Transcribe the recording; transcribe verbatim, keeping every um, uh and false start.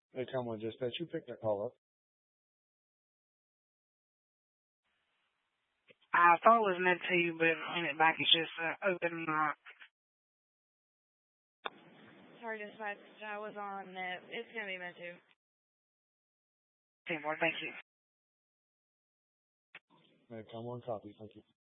Hey, come on, dispatch. You picked that call up. I thought it was meant to you, but in it back it's just uh, open and locked. Sorry, dispatch. I was on it. It's gonna be meant to. ten four, thank you. Hey, come on, copy. Thank you.